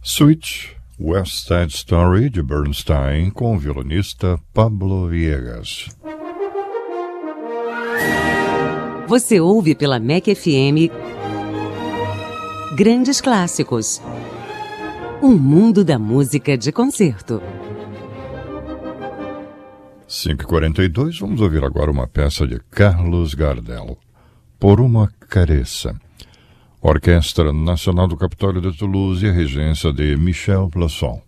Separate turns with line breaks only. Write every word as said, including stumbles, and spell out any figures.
Suite West Side Story de Bernstein com o violonista Pablo Viegas.
Você ouve pela M E C F M Grandes Clássicos. Um mundo da música de concerto.
cinco e quarenta e dois, vamos ouvir agora uma peça de Carlos Gardel, Por uma Careça. Orquestra Nacional do Capitólio de Toulouse e a regência de Michel Plasson.